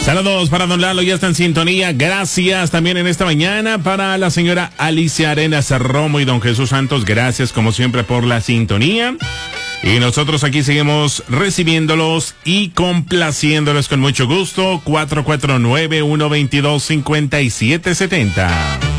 Saludos para don Lalo, ya está en sintonía. Gracias también en esta mañana para la señora Alicia Arenas Romo y don Jesús Santos. Gracias como siempre por la sintonía. Y nosotros aquí seguimos recibiéndolos y complaciéndolos con mucho gusto. 449-122-5770.